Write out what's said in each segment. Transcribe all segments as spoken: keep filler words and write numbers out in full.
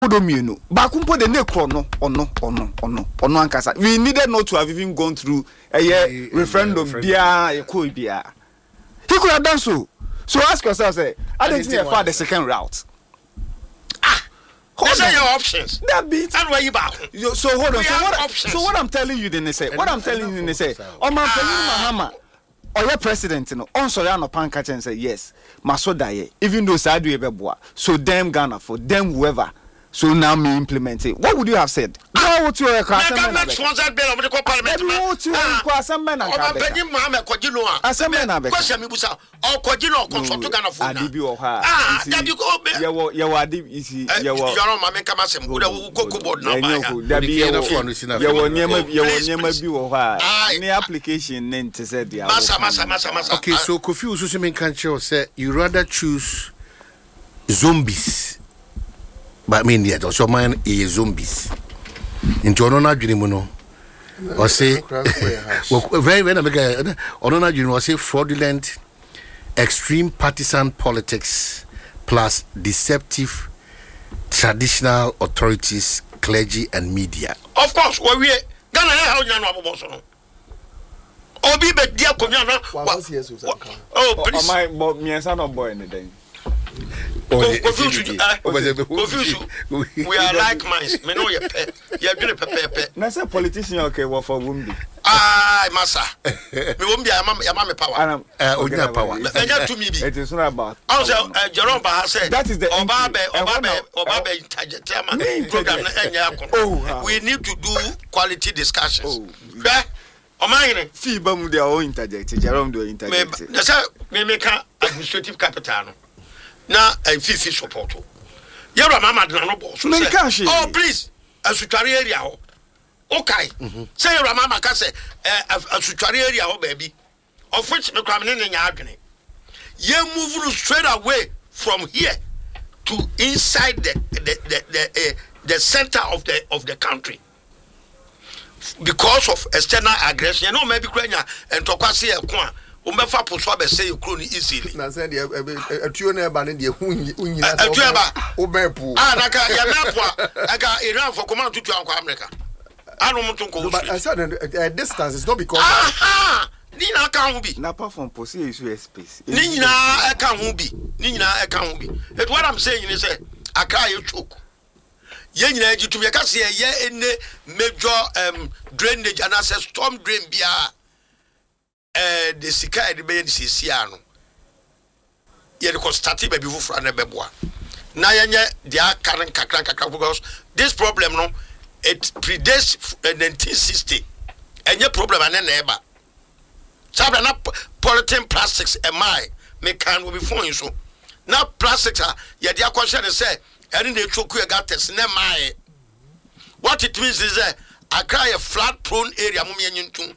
Odomienu. Bakumpo de nekro no ono ono ono ono ankasa. We needed not to have even gone through a year referendum bia e ko bia. He could have done so. So ask yourself, say, I didn't think for the second route. Ah, what are your options? That beat. And where you back? So hold on. So what, so what I'm telling you, then they say, what I'm telling you, they say, oh my Mahama, or your president, you know, on Soriano Pankacha and say, yes, Masodaye, even though Sadu Ebeboa, so damn Ghana for them whoever. So now me implement it. What would you have said? What would you have said? Government sponsored bill of the parliament. What you have assembly and assembly question me busa or Kojino consult to Ghana for Adibi or her. Ah, that you go. Yawa yawa Adib is yawa. Your mama come as him. Good cocoa board now. That be yawa yawa yawa be or her. Any application then to say the massa massa massa massa. Okay, so Kofi Ususimen Kancho say you rather choose zombies. But I mean, yeah, also mine is zombies. In Jonona Junimuno, or say, very, very, Onona Junimuno, or say fraudulent, extreme partisan politics, plus deceptive traditional authorities, clergy, and media. Of course, we are Ghana, how you know. Obi be dia konya oh, please. My me son of boy anything. Confused. We are like minds. Me know your pet. You're doing a pepper. Na say politician okay what for Wumbi. Ah, massa. Me Wumbi ya mama ya mama power. Eh, onya power. Enya to me be. It is not about. Also, Jerome Baha said that is the Obabe Obabe Obabe Tajama program enya. We need to do quality discussions. Yeah. Omayine fi ba mu dia o interject. Jerome do interject. Me say me make administrative capital no. Na a fifi support. Yara mama na no boss. Oh please, a sutware area ho. Okay. Say yara mama ka say a sutware area ho baby. Of which me kwam ne nya adwene. Ye move straight away from here to inside the the the the, uh, the center of the of the country. Because of external aggression. You know maybe kwanya and tokwase e ko a umbefa poso abese yekro easily na say the atuo na eba ne de hunyina atu eba obepu ah naka ya mepo aga Iran for command to to America anu mutun ko but I said uh, distance is not because ah ni na ka hu bi na perform posi isu space ni na e ka hu bi ni na e ka hu bi it what I'm saying is say aka ye choke ye nyina agitum ye ka se ye ene major um drainage and access storm drain bia eh the sika de be the sia no ye ko start be before na beboa na yenye dia karan kakran kakran because this problem no it predates nineteen sixty enye problem ane na eba sabra na polythene plastics am I me can will be phone so na plastics a ye dia question say ene na choku e gates na mai what it means is that I cry a flat prone area mo me nyintum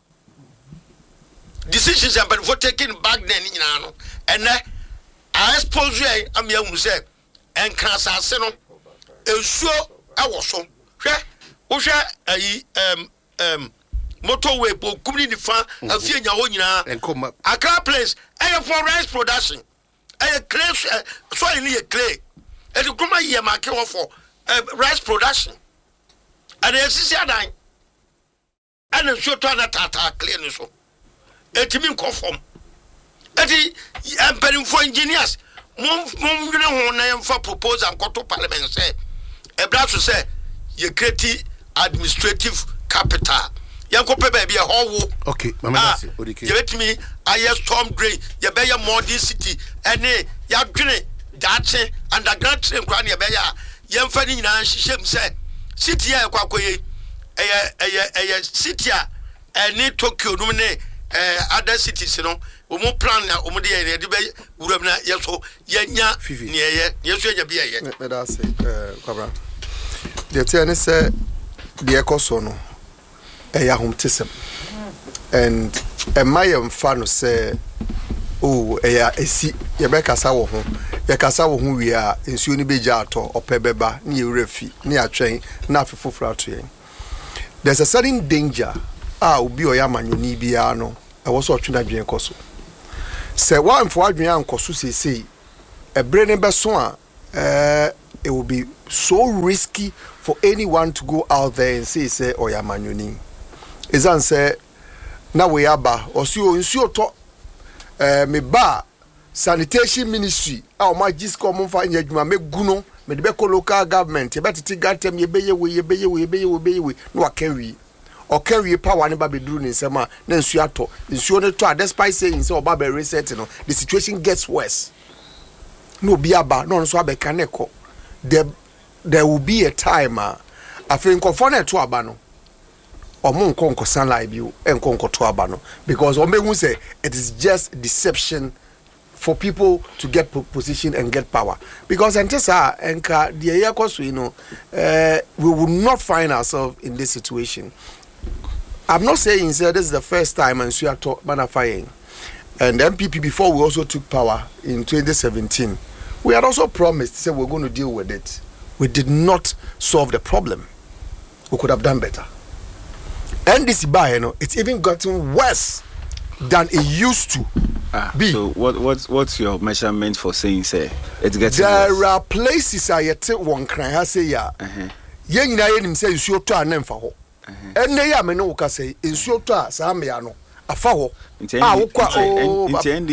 decisions have been taken back then in ano and I expose you am ya hu say en kan asase no ensuo awo so hwe wo hwe ayi um um motorway po kumni ni fa afie nya ho nyina Accra place ayi for rice production ayi clay so ayi ni clay e de kuma ye make wo for rice production and esisi adan and ensuo to na tata clay ni so etimi conform eti emperin for engineers mum mum gene ho na yemfa proposal nkoto parliament say e bra so say ye create administrative capital yankope ba bia ho wo okay mama that's odike ye betimi aye storm drain ye be ye modern city ene ya dwene dache underground train kwa na ye be ya yemfa ni nyina hyehyem say city ya kwakoye eye eye eye city a ene Tokyo no ne eh other cities no omo plan na omo de ye de be wuram na yeso yenya ne ye yeso nya bi ye me da say eh kwabra de tie ne say de ekoso no eh ya homtesem and e mayem fa no say oh eh ya esi ye be kasa wo ho ye kasa wo ho wi a ensuo ni beja ato opebeba ne ye refi ne atwen na afefofra ato yen there's a certain danger ah obi o ya manyoni bia no e wo so twena dwen koso se wa mfo adwen ankoso sesei ebre ne beso a eh it will be so risky for anyone to go out there and say say oyamanyoni ezan say na we aba osuo nsuo to eh me ba sanitation ministry a o ma gisco mo fa nya adwuma megu no me de be ko local government e betete gatem ye beye we ye beye we ye beye we beye we no akanwi o kanwi power ne ba beduru ni nsema na nsuo ato nsuo ne to despite saying say oba be reset no the situation gets worse no bi aba no so abeka ne ko there there will be a time uh, afin nkofo na to aba no omo nko nko sunlight bi enko nko to aba no because o mehu say it is just deception for people to get position and get power because antisa enka the year course you know uh, we will not find ourselves in this situation. I'm not saying sir this is the first time and so to manafying and M P P before we also took power in twenty seventeen we had also promised say we're going to deal with it. We did not solve the problem. We could have done better. And this by you know it's even gotten worse than it used to ah, be. So what what's what's your measurement for saying say it's getting there worse? are places I yet one cry I say yeah. Yen you know him say you show to an emfa ho. And they are me no ka say in show to sa me ano afa ho. Ah ukwa oh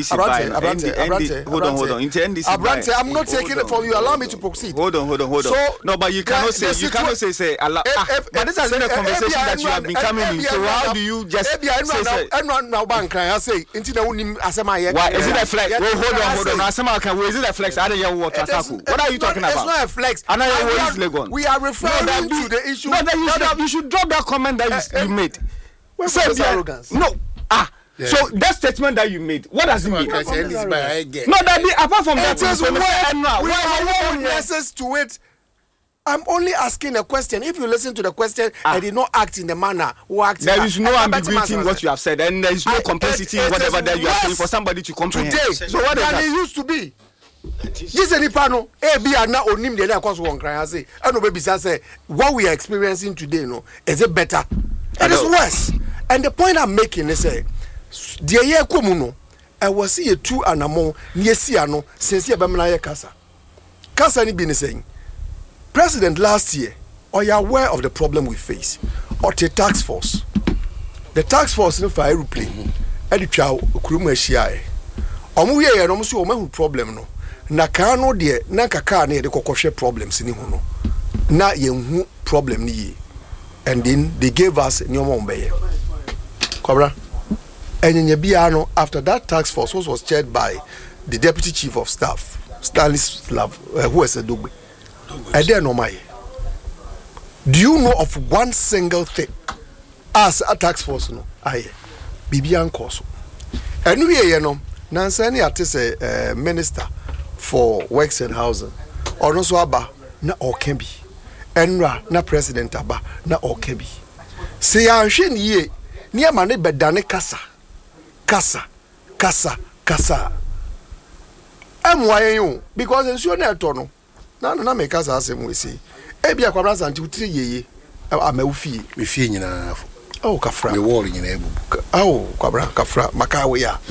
Abrante hold on hold on into N D C Abrante I'm not taking it from you allow me to proceed. Hold on hold on hold on. So no but you cannot say you cannot say say Allah but this has been a conversation that you have been coming in so how do you just say and now bank I say into the unim asema here. Why is it a flex? Hold on hold on asema can is it a flex? I don't hear what What are you talking about? It's not a flex. We are referring to the issue. No that you should drop that comment that you made. Say arrogance. No ah yeah. So that statement that you made, what does it mean? No, that be, apart from that, it is where we are witnesses to it. I'm only asking a question. If you listen to the question, ah. I did not act in the manner who acted. There is no ambiguity in what you have said, and there is no I, complexity it, it in whatever that you are saying for somebody to comprehend. Today, so what than it used to be. This any panel, A B are now onim the cause one cry. I say, I know baby say what we are experiencing today, no, is it better? It is worse. And the point I'm making is say. Dear ye komuno, I was see a two and a more near Siano, since ye bamana kasa. Kasa ni been saying, President last year, are you aware of the problem we face? Or the tax force? The tax force no fire aeroplane, Edichow, Kuruma Shia. Omu ye and almost your problem no. Nakano dear, Nakaka near the Kokoshe problems in Huno. Na ye problem ni. And then they gave us Nyomombe. Cobra. And in Yabiano, after that task force was, was chaired by the deputy chief of staff, Stanley Slav, uh, who is a Dugbe. I dare know my. Do you know of one single thing as a task force? No, I Bibian Koso. And we, you know, Nansani Atis a minister for works and housing, or no so aba na Okembi, Enra na president aba na Okembi. Say, I'm shin ye near Mane Bedane Kasa. Kasa, kasa, kasa. I'm why you because in sure na tono. Na na me kasa asem we say. E bia kwabra santi utiri yeye. A ma ufi, me fie nyina. Oh kafra. Me wall nyina ebubu. Oh kwabra kafra maka we ya.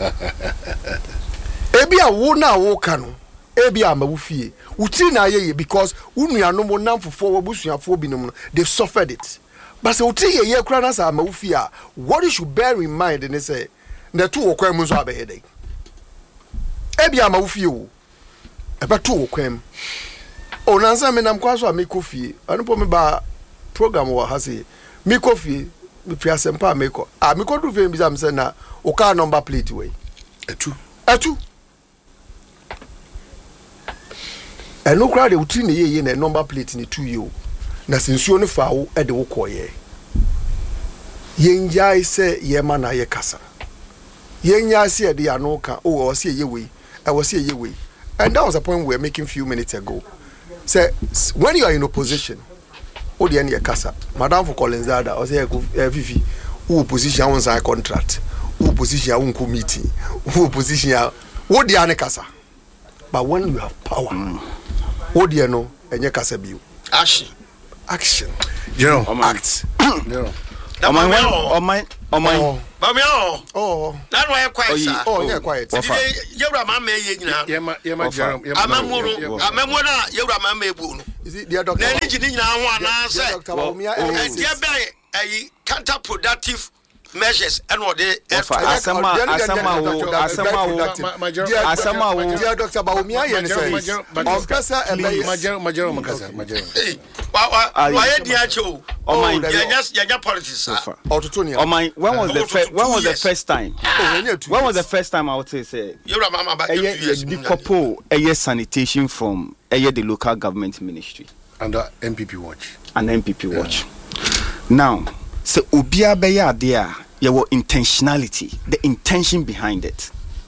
E bia wo na wo ka no. E bia ma ufi. Utiri na yeye because unuanom nam fofo wabusuafo binom no. They've suffered it. But say utiri yeye kura na sa ma ufi a. What you should bear in mind and say the two or quem was a headache. Ebia ma ufio. Eba two or quem. O nansa me nam kwaso me kofi. Anu po me ba program wa hase. Me kofi me pia sempa me ko. Ah me ko do fe bi am say na o car number plate way. Etu. Etu. Enu kra de utri ne yeye na number plate ni two yo. Na sensuo ne fa wo e de wo koye. Yenjai se ye ma na ye kasa. Yenya see the anoka, oh, or see ye way, I was see ye way. And that was a point we were making a few minutes ago. Say, when you are in opposition, oh, the end casa, Madame for Collins Zada, or say, Vivi, who position on a contract, who position on committee, who position, what the anekasa. But when you have power, what do you know, and your casa view? Action. Action. You know, act. You know. On my, on my, on my. But me oh. Oh. That why quiet sir. Oh, yeah, quiet. Yewra ma me ye nyina. Yema yema Jerome. Amamuru, amamuru na yewra ma me ebu no. Is it dear doctor? Na ni nyina ho ana say. Doctor Bawumia. Dia be counterproductive measures and what they asama asama wo asama wo asama wo dear Doctor Bawumia yen say of kasa ebe majero majero makasa majero wa wa ye dia cho oh my ya just ya politics ototonia oh my when was the first when was the first time when was the first time I would say say you mama back two years the couple a sanitation from a the local government ministry under M P P watch and M P P watch now so obia be ya there your intentionality, the intention behind it.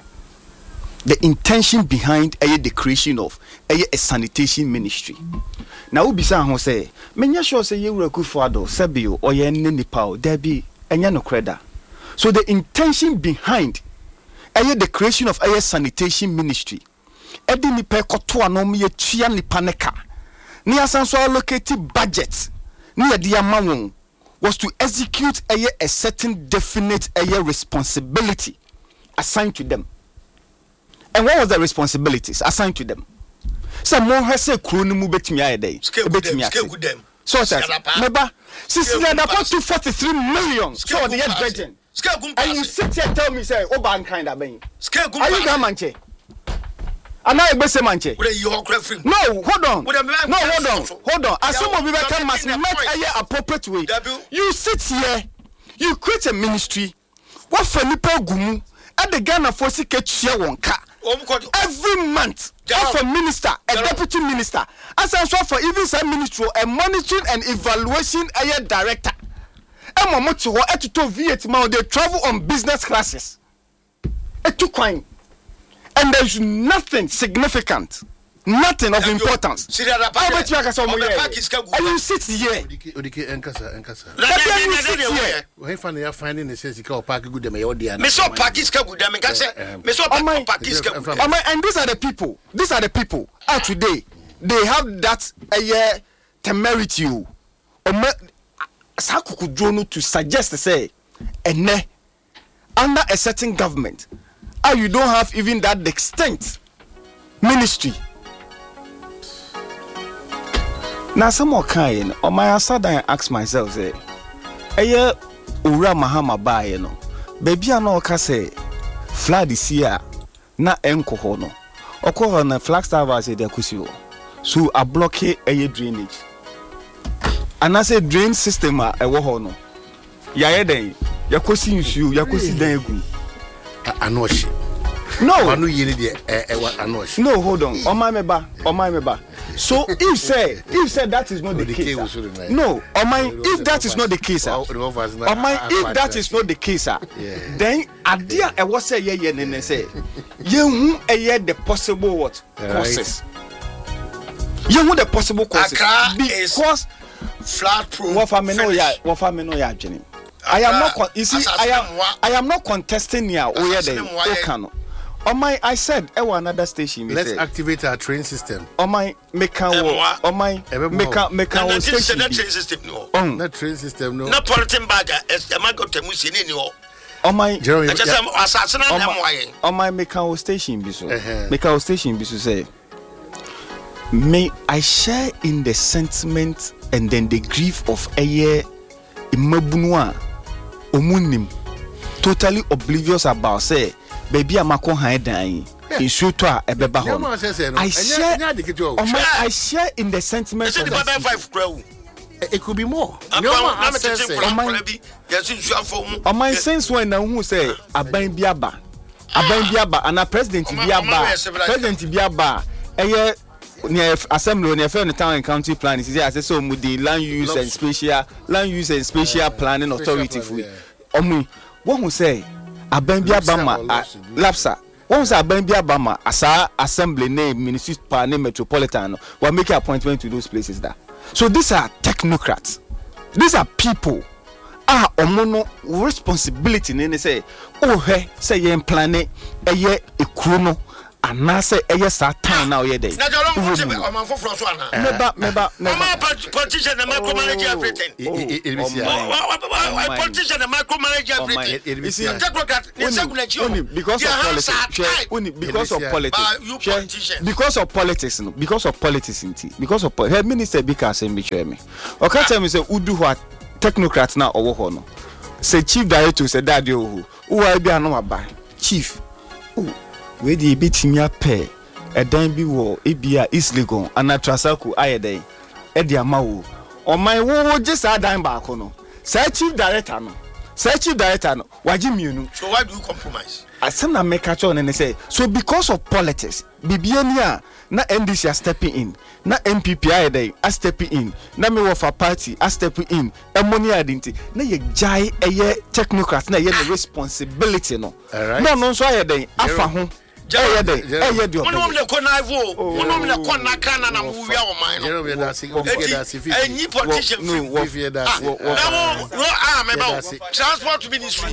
The intention behind a the creation of a, a sanitation ministry. Now ubisa ho say, menya sure say you Kufuado, Sebio, or ye Nipao, there be enya no creda. So the intention behind a the creation of a sanitation ministry. Edi nipa kotoa no me tua nipa neka. Ni asanso allocated budget. Ni edi amawon was to execute a, a certain definite a, responsibility assigned to them. And what was the responsibilities assigned to them? Some more has a crew no betimi a day. Scale them. So as neighbor, since they are about to forty-three million. So the head virgin. And you sit here and tell me say, oh ban kind of being. Are you that manche? And now I say manche. No, hold on. No, hold on. Hold on. As some of you can must met a appropriate way. You sit here, you create a ministry. What for nipa gumu? At the Ghana for Sikechia wonka. Every month, of a minister, a deputy minister, as I'm sure for even some ministry, a monitoring and evaluation a director. And Mamoto or to Vietnam, they travel on business classes. It took crime. And there's nothing significant, nothing of importance. And you sit here. We find they are finding the sense of park good. Me so Pakiska good. Me can say. Me so Pakiska good. And these are the people. These are the people. Ah, today they have that a year temerity. Sakuku Jono to suggest say, and under a certain government. Ah, you don't have even that extent ministry. Now, some more kind. On my side, I ask myself, say, "Aye, Ura Mahama ba you know, baby, I know can say, flood this year, na enko hono. Oko na Flagstaff as a dekusio, so a blockade a drainage. And I say drain system a wohono. Yaye den, yakosi nsu, yakosi den egu. Anoshi. No. No, no, hold on. On my meba, on my meba. So if say, if say that is not the case, no, on my if that is not the case, on my if that is not the case, then idea I was say yeah yeah nene say, you who the possible what causes, you who the possible causes because flat proof. What for me no ya, what for me no ya Jenny. I am not. Con- you see, I am. I am not contesting here. Oh yeah, then. Okay. On my, I said, I want another station. Let's say, activate our train system. On my, make a on my, make a make a station. That train system no. On that train system no. No politin bagger. As the man got to musi ni no. On my, I just am assassin. On my make a station. Biso. Make a station. Biso say. May I share in the sentiment and then the grief of a year. Imabunwa. Omunim totally oblivious about say baby amako han dan in shoto a ebeba ho I share I share in the sentiment of the it could be more on my sense when na who say aban biaba aban biaba and a president biaba president biaba eye near assembly near the town and county plan is there so with the land use and spatial land use and spatial planning authority for omu what who say abambia bama lapsa one say abambia bama asa assembly name municipal name metropolitan we make appointment to those places there so these are technocrats these are people ah omono responsibility ne say oh he say yen plan e ye ekuro no anase eye sa town now ye dey na jalo mo ti o man foforo so ana meba meba meba politician na micro manage everything politician na micro manage everything technocrat ni sekuna chi o because of politics only because of politics because of politics no because of politics inti because of head minister bi ka say me try me o ka tell me say udu ho technocrat na owo ho no say chief director say daddy o wo bi anu aba chief we dey betimi ape edan bi wo ebia East Legon anatrasaku ayeden e dey amawo oman wo je sa dan ba ko no say chief director no say chief director no waji mienu so why do you compromise asem na make catch on and say so because of politics bibiania na N D C are stepping in na M P P ayeden are stepping in na me wo for party are stepping in e money identity na ye jai eye technocrats na ye the responsibility no no no so ayeden afa ho eh dey eh dey wonom le konaivo wonom le konakana na wuya o man no any politician no no ah me ba transport ministry